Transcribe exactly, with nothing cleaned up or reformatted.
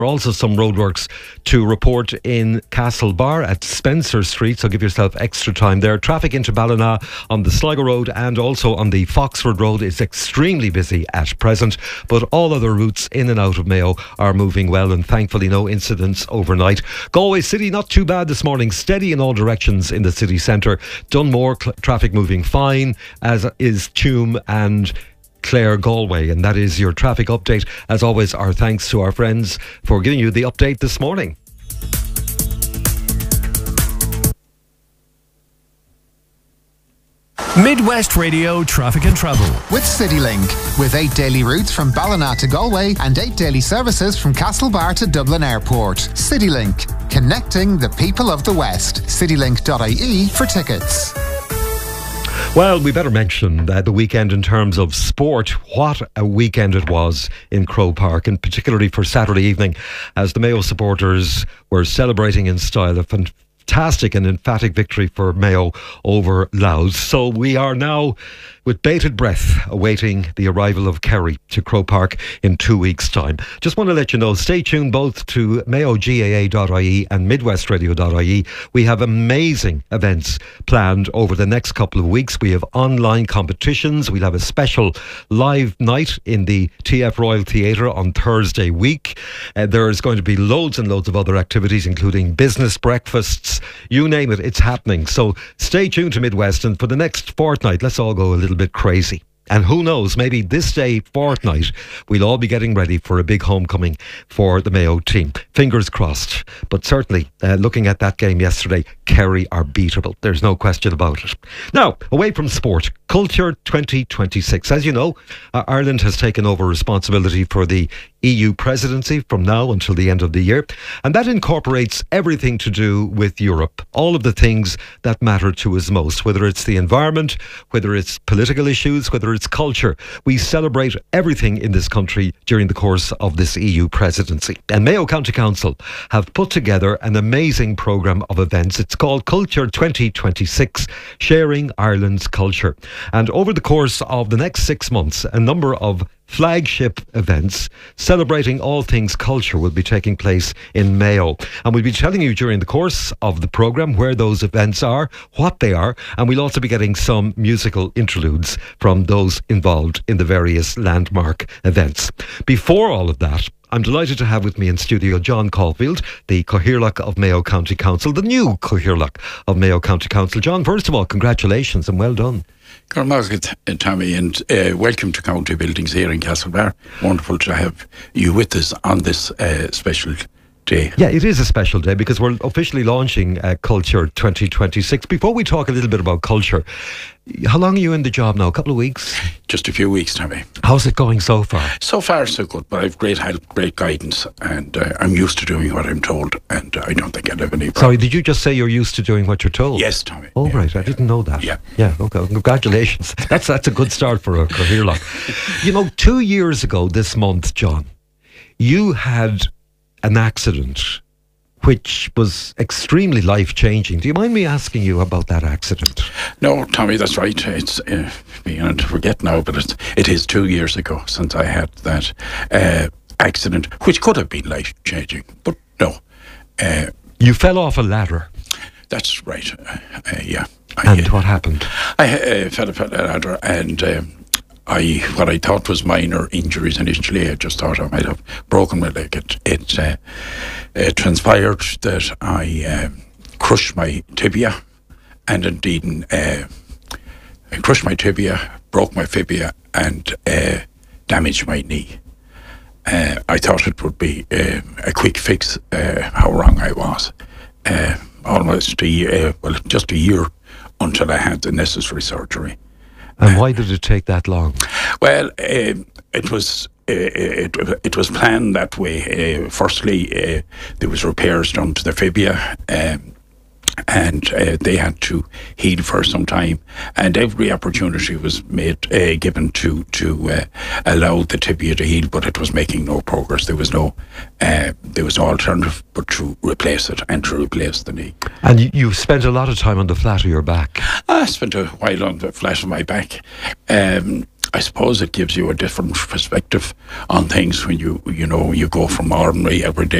There are also some roadworks to report in Castlebar at Spencer Street, so give yourself extra time there. Traffic into Ballina on the Sligo Road and also on the Foxford Road is extremely busy at present, but all other routes in and out of Mayo are moving well, and thankfully no incidents overnight. Galway City not too bad this morning, steady in all directions in the city centre. Dunmore cl- traffic moving fine, as is Tuam and Clare Galway, and that is your traffic update. As always, our thanks to our friends for giving you the update this morning. Midwest Radio Traffic and Travel with CityLink, with eight daily routes from Ballina to Galway and eight daily services from Castlebar to Dublin Airport. CityLink, connecting the people of the West. citylink dot I E for tickets. Well, we better mention uh, the weekend in terms of sport. What a weekend it was in Croke Park, and particularly for Saturday evening, as the Mayo supporters were celebrating in style a fantastic and emphatic victory for Mayo over Louth. So we are now, with bated breath, awaiting the arrival of Kerry to Croke Park in two weeks' time. Just want to let you know, stay tuned both to mayo g a a dot I E and midwest radio dot I E. We have amazing events planned over the next couple of weeks. We have online competitions. We'll have a special live night in the T F Royal Theatre on Thursday week. Uh, there is going to be loads and loads of other activities, including business breakfasts. You name it, it's happening. So stay tuned to Midwest, and for the next fortnight, let's all go a little bit crazy. And who knows, maybe this day fortnight we'll all be getting ready for a big homecoming for the Mayo team. Fingers crossed. But certainly, uh, looking at that game yesterday, Kerry are beatable. There's no question about it. Now, away from sport, Culture twenty twenty-six. As you know, uh, Ireland has taken over responsibility for the E U presidency from now until the end of the year. And that incorporates everything to do with Europe. All of the things that matter to us most, whether it's the environment, whether it's political issues, whether it's culture. We celebrate everything in this country during the course of this E U presidency. And Mayo County Council have put together an amazing programme of events. It's called Culture twenty twenty-six, Sharing Ireland's Culture. And over the course of the next six months, a number of flagship events celebrating all things culture will be taking place in Mayo. And we'll be telling you during the course of the programme where those events are, what they are, and we'll also be getting some musical interludes from those involved in the various landmark events. Before all of that, I'm delighted to have with me in studio John Caulfield, the Cathaoirleach of Mayo County Council, the new Cathaoirleach of Mayo County Council. John, first of all, congratulations and well done. Good morning, Tommy, and uh, welcome to County Buildings here in Castlebar. Wonderful to have you with us on this uh, special day. Yeah, it is a special day because we're officially launching uh, Culture twenty twenty-six. Before we talk a little bit about culture, how long are you in the job now? A couple of weeks? Just a few weeks, Tommy. How's it going so far? So far, so good, but I've great help, great guidance, and uh, I'm used to doing what I'm told, and uh, I don't think I'll have any problem. Sorry, did you just say you're used to doing what you're told? Yes, Tommy. Oh, yeah, right, I yeah. didn't know that. Yeah. Yeah, okay, congratulations. That's, that's a good start for a Cathaoirleach. You know, two years ago this month, John, you had an accident which was extremely life-changing. Do you mind me asking you about that accident? No, Tommy, that's right. It's uh, beginning to forget now, but it's, it is two years ago since I had that uh, accident, which could have been life-changing, but no. Uh, you fell off a ladder. That's right, uh, uh, yeah. I, and uh, what happened? I uh, fell off a ladder, and um, I what I thought was minor injuries initially. I just thought I might have broken my leg. It, it, uh, it transpired that I uh, crushed my tibia, and indeed uh, I crushed my tibia, broke my fibia, and uh, damaged my knee. Uh, I thought it would be uh, a quick fix. Uh, how wrong I was. Uh, almost a year, uh, well, just a year until I had the necessary surgery. And why did it take that long? Well, uh, it was uh, it, it was planned that way. Uh, firstly, uh, there was repairs done to the fibia, um, and uh, they had to heal for some time. And every opportunity was made uh, given to to uh, allow the tibia to heal, but it was making no progress. There was no uh, there was no alternative but to replace it and to replace the knee. And you, you spent a lot of time on the flat of your back. I spent a while on the flat of my back. Um, I suppose it gives you a different perspective on things when you, you know, you go from ordinary everyday